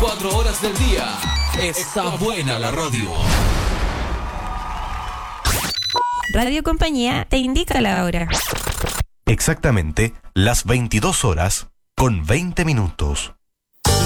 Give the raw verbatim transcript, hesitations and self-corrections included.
veinticuatro horas del día. Está buena la radio. Radio Compañía te indica la hora. Exactamente las veintidós horas con veinte minutos.